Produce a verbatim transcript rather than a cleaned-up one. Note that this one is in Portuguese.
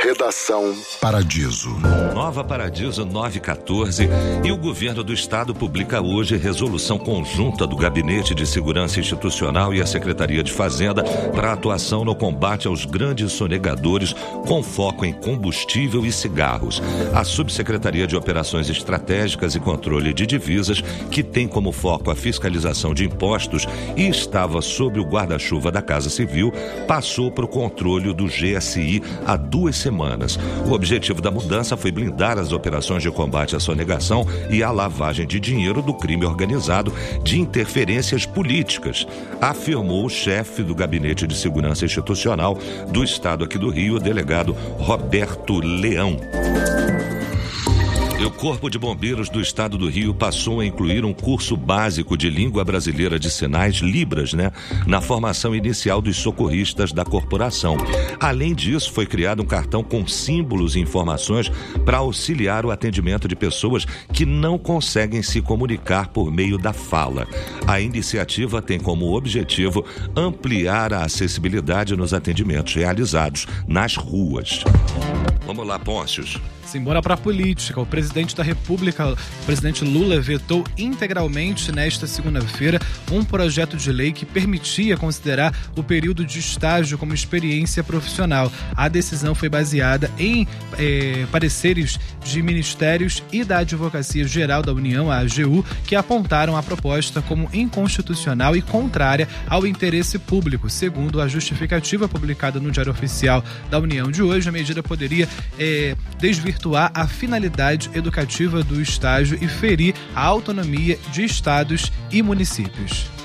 Redação Paradiso. Nova Paradiso nove quatorze e o governo do estado publica hoje resolução conjunta do Gabinete de Segurança Institucional e a Secretaria de Fazenda para atuação no combate aos grandes sonegadores com foco em combustível e cigarros. A Subsecretaria de Operações Estratégicas e Controle de Divisas, que tem como foco a fiscalização de impostos e estava sob o guarda-chuva da Casa Civil, passou para o controle do G S I há duas semanas. O objetivo da mudança foi blindar as operações de combate à sonegação e à lavagem de dinheiro do crime organizado de interferências políticas, afirmou o chefe do Gabinete de Segurança Institucional do Estado aqui do Rio, o delegado Roberto Leão. E o Corpo de Bombeiros do Estado do Rio passou a incluir um curso básico de língua brasileira de sinais, Libras, né, na formação inicial dos socorristas da corporação. Além disso, foi criado um cartão com símbolos e informações para auxiliar o atendimento de pessoas que não conseguem se comunicar por meio da fala. A iniciativa tem como objetivo ampliar a acessibilidade nos atendimentos realizados nas ruas. Vamos lá, Pôncios. Simbora para a política. O presidente da República, o presidente Lula, vetou integralmente nesta segunda-feira um projeto de lei que permitia considerar o período de estágio como experiência profissional. A decisão foi baseada em eh, pareceres de ministérios e da Advocacia Geral da União, a A G U, que apontaram a proposta como inconstitucional e contrária ao interesse público. Segundo a justificativa publicada no Diário Oficial da União de hoje, a medida poderia eh, desvirtuar a finalidade educativa do estágio e ferir a autonomia de estados e municípios.